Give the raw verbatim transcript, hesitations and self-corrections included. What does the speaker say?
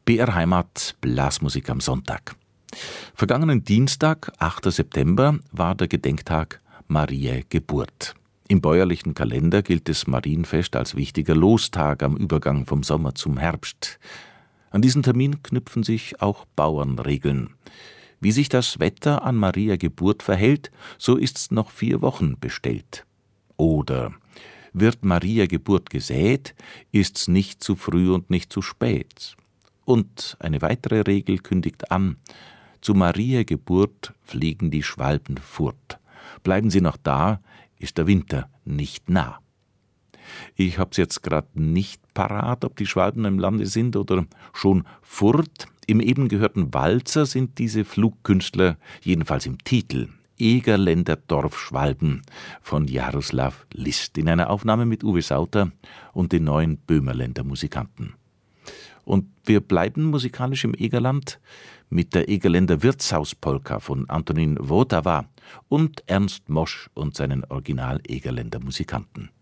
B R Heimat, Blasmusik am Sonntag. Vergangenen Dienstag, achter September, war der Gedenktag Mariä Geburt. Im bäuerlichen Kalender gilt das Marienfest als wichtiger Lostag am Übergang vom Sommer zum Herbst. An diesen Termin knüpfen sich auch Bauernregeln. Wie sich das Wetter an Mariä Geburt verhält, so ist's noch vier Wochen bestellt. Oder wird Mariä Geburt gesät, ist's nicht zu früh und nicht zu spät. Und eine weitere Regel kündigt an: Zu Mariä Geburt fliegen die Schwalben fort. Bleiben sie noch da, ist der Winter nicht nah. Ich hab's jetzt gerade nicht parat, ob die Schwalben im Lande sind oder schon fort. Im eben gehörten Walzer sind diese Flugkünstler, jedenfalls im Titel, Egerländer Dorfschwalben von Jaroslav List in einer Aufnahme mit Uwe Sauter und den neuen Böhmerländer Musikanten. Und wir bleiben musikalisch im Egerland mit der Egerländer Wirtshauspolka von Antonin Votava und Ernst Mosch und seinen Original-Egerländer Musikanten.